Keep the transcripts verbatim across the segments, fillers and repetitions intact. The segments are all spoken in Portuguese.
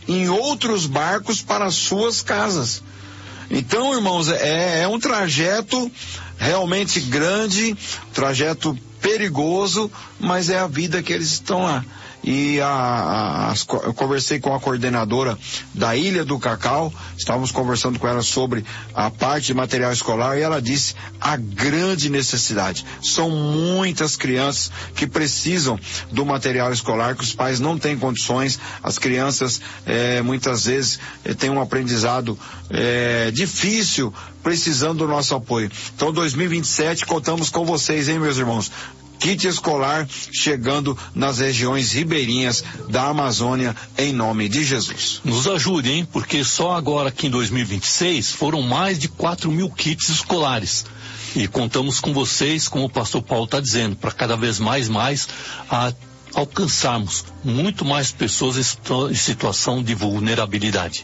em outros barcos para suas casas. Então, irmãos, é, é um trajeto realmente grande, trajeto perigoso, mas é a vida que eles estão lá. E a, a, as, eu conversei com a coordenadora da Ilha do Cacau, estávamos conversando com ela sobre a parte de material escolar e ela disse a grande necessidade. São muitas crianças que precisam do material escolar, que os pais não têm condições, as crianças eh, muitas vezes eh, têm um aprendizado eh, difícil, precisando do nosso apoio. Então, dois mil e vinte e sete, contamos com vocês, hein, meus irmãos? Kit escolar chegando nas regiões ribeirinhas da Amazônia, em nome de Jesus. Nos ajude, hein? Porque só agora aqui em dois mil e vinte e seis foram mais de quatro mil kits escolares. E contamos com vocês, como o pastor Paulo está dizendo, para cada vez mais, mais a alcançarmos muito mais pessoas em situação de vulnerabilidade.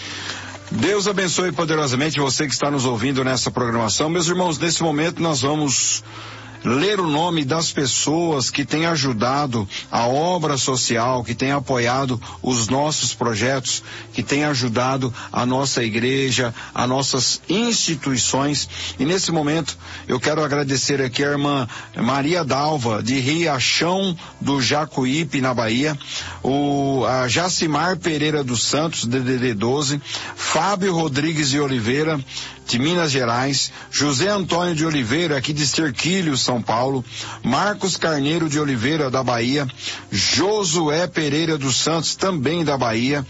Deus abençoe poderosamente você que está nos ouvindo nessa programação. Meus irmãos, nesse momento nós vamos ler o nome das pessoas que têm ajudado a obra social, que têm apoiado os nossos projetos, que têm ajudado a nossa igreja, as nossas instituições. E nesse momento eu quero agradecer aqui a irmã Maria Dalva, de Riachão do Jacuípe, na Bahia, o a Jacimar Pereira dos Santos, D D D doze, Fábio Rodrigues de Oliveira, de Minas Gerais, José Antônio de Oliveira, aqui de Cerquilho, São Paulo, Marcos Carneiro de Oliveira, da Bahia, Josué Pereira dos Santos, também da Bahia,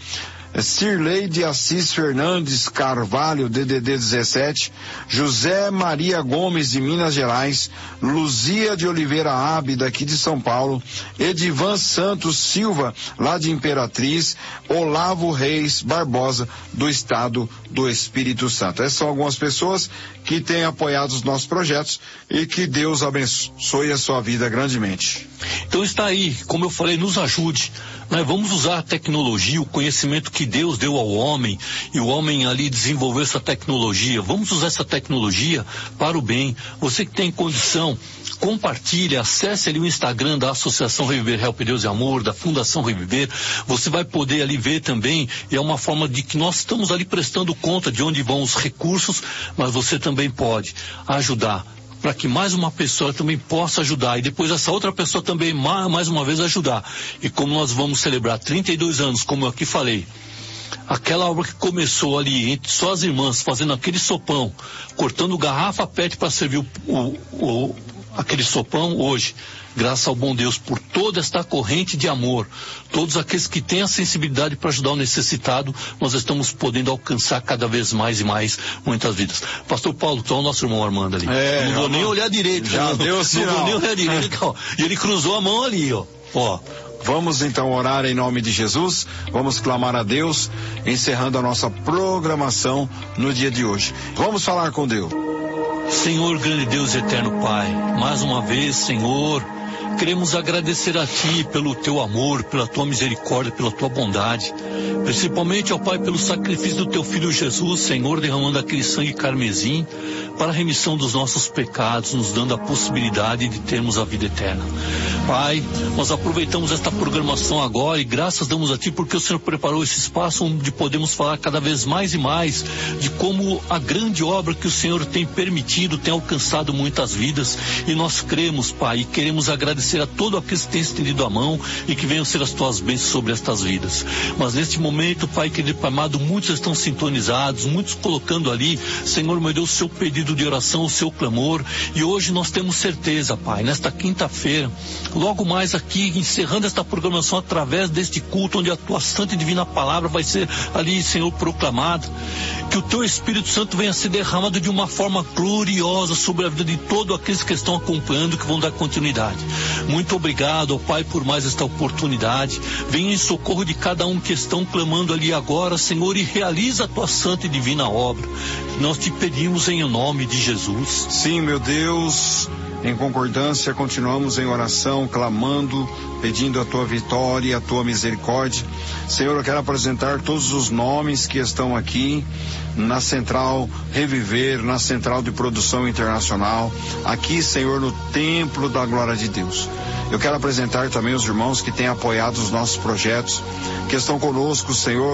Cirlei de Assis Fernandes Carvalho, D D D dezessete, José Maria Gomes de Minas Gerais, Luzia de Oliveira Abe, daqui de São Paulo, Edivan Santos Silva, lá de Imperatriz, Olavo Reis Barbosa, do estado do Espírito Santo. Essas são algumas pessoas que têm apoiado os nossos projetos e que Deus abençoe a sua vida grandemente. Então está aí, como eu falei, nos ajude. Nós vamos usar a tecnologia, o conhecimento que Deus deu ao homem, e o homem ali desenvolveu essa tecnologia. Vamos usar essa tecnologia para o bem. Você que tem condição, compartilhe, acesse ali o Instagram da Associação Reviver Help Deus e Amor, da Fundação Reviver. Você vai poder ali ver também, e é uma forma de que nós estamos ali prestando conta de onde vão os recursos, mas você também pode ajudar, para que mais uma pessoa também possa ajudar, e depois essa outra pessoa também mais uma vez ajudar. E como nós vamos celebrar trinta e dois anos, como eu aqui falei, aquela obra que começou ali entre só as irmãs, fazendo aquele sopão, cortando garrafa pet para servir o, o, o, aquele sopão, hoje, graças ao bom Deus, por toda esta corrente de amor, todos aqueles que têm a sensibilidade para ajudar o necessitado, nós estamos podendo alcançar cada vez mais e mais muitas vidas. Pastor Paulo, então, o nosso irmão Armando ali. É, não vou não, nem olhar direito. Já não, deu sinal. Não vou nem olhar direito. Ó, e ele cruzou a mão ali, ó. Ó. Vamos então orar em nome de Jesus, vamos clamar a Deus, encerrando a nossa programação no dia de hoje. Vamos falar com Deus. Senhor, grande Deus e eterno Pai, mais uma vez, Senhor, queremos agradecer a Ti pelo Teu amor, pela Tua misericórdia, pela Tua bondade, principalmente, ó Pai, pelo sacrifício do Teu Filho Jesus, Senhor, derramando aquele sangue carmesim para a remissão dos nossos pecados, nos dando a possibilidade de termos a vida eterna. Pai, nós aproveitamos esta programação agora e graças damos a Ti porque o Senhor preparou esse espaço onde podemos falar cada vez mais e mais de como a grande obra que o Senhor tem permitido tem alcançado muitas vidas, e nós cremos, Pai, e queremos agradecer a todo aquele que tem estendido a mão e que venham ser as Tuas bênçãos sobre estas vidas. Mas neste momento, Pai querido, Pai amado, muitos estão sintonizados, muitos colocando ali, Senhor meu Deus, o seu pedido de oração, o seu clamor, e hoje nós temos certeza, Pai, nesta quinta-feira, logo mais aqui, encerrando esta programação através deste culto, onde a Tua santa e divina palavra vai ser ali, Senhor, proclamada, que o Teu Espírito Santo venha ser derramado de uma forma gloriosa sobre a vida de todos aqueles que estão acompanhando, que vão dar continuidade. Muito obrigado, ó Pai, por mais esta oportunidade. Venha em socorro de cada um que estão clamando ali agora, Senhor, e realiza a Tua santa e divina obra. Nós te pedimos em nome de Jesus. Sim, meu Deus, em concordância, continuamos em oração, clamando, pedindo a Tua vitória e a Tua misericórdia. Senhor, eu quero apresentar todos os nomes que estão aqui na Central Reviver, na Central de Produção Internacional, aqui, Senhor, no Templo da Glória de Deus. Eu quero apresentar também os irmãos que têm apoiado os nossos projetos, que estão conosco, Senhor,